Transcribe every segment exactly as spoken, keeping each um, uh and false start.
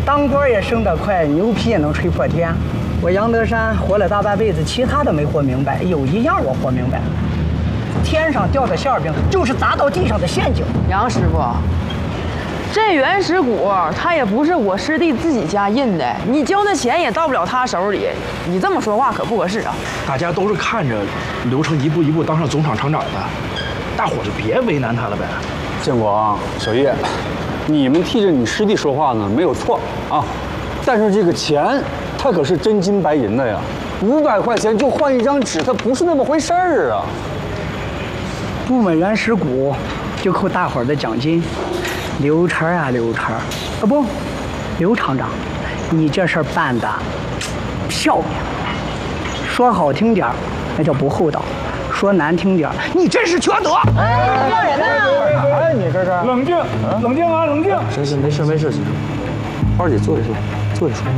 当官也升得快，牛皮也能吹破天。我杨德山活了大半辈子，其他的没活明白，有一样我活明白了：天上掉的馅饼就是砸到地上的陷阱。 杨师傅，这原始股它也不是我师弟自己家印的，你交的钱也到不了他手里。你这么说话可不合适啊！ 大家都是看着刘成一步一步当上总厂厂长的，大伙就别为难他了呗。 建国、小叶，你们替着你师弟说话呢，没有错啊。但是这个钱，它可是真金白银的呀，五百块钱就换一张纸，它不是那么回事儿啊。 部门原始股就扣大伙儿的奖金。刘成啊，刘成，啊不，刘厂长，你这事儿办的漂亮。说好听点儿，那叫不厚道；说难听点儿，你真是缺德。 哎，要人呢！ 哎，你这是冷静，冷静啊，冷静。 行行，没事没事，花儿姐坐下去，坐下说。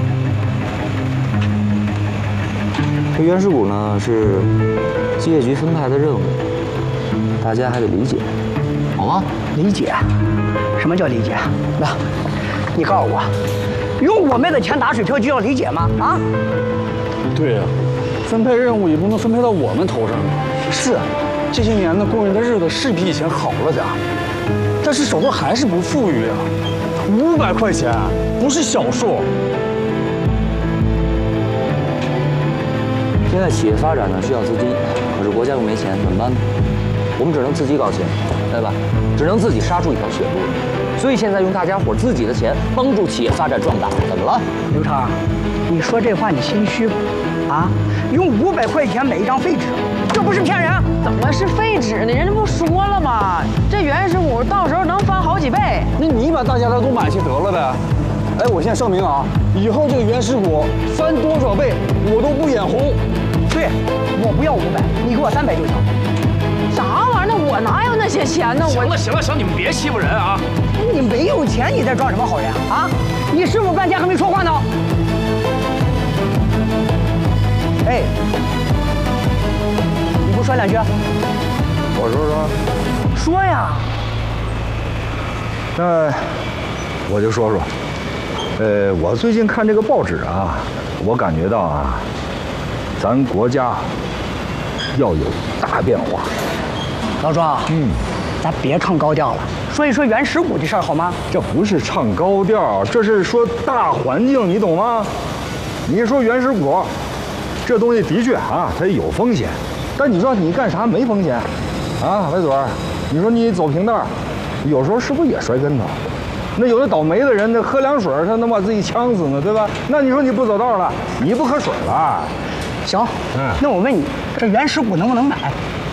这原始股呢是机械局分派的任务，大家还得理解，好吗？ 理解？什么叫理解？来，你告诉我，用我们的钱打水漂就要理解吗？啊？ 对呀、啊，分配任务也不能分配到我们头上啊。是，这些年呢，工人的日子是比以前好了点，但是手头还是不富裕啊。五百块钱不是小数。 现在企业发展呢需要资金，可是国家又没钱，怎么办呢？我们只能自己搞钱，对吧？只能自己杀出一条血路。所以现在用大家伙自己的钱帮助企业发展壮大，怎么了？ 刘成，你说这话你心虚不？啊，用五百块钱买一张废纸，这不是骗人？ 怎么是废纸呢？人家不说了吗？这原始股到时候能翻好几倍。 那你把大家的都买去得了呗。哎，我现在声明啊，以后这个原始股翻多少倍，我都不眼红。 对，我不要五百，你给我三百就行。 啥玩意儿？那我哪有那些钱呢？ 行了行了行，你们别欺负人啊！ 你没有钱，你在装什么好人啊？你师傅半天还没说话呢。哎，你不说两句？ 我说说。 说呀。 那我就说说。呃，我最近看这个报纸啊，我感觉到啊，咱国家要有大变化。 老庄，嗯，咱别唱高调了，说一说原始股的事儿好吗？ 这不是唱高调，这是说大环境，你懂吗？你说原始股，这东西的确啊，它有风险，但你说你干啥没风险？啊，白嘴儿，你说你走平道，有时候是不是也摔跟头？那有的倒霉的人，那喝凉水他能把自己呛死呢，对吧？那你说你不走道了，你不喝水了？ 行，嗯，那我问你，这原始股能不能买？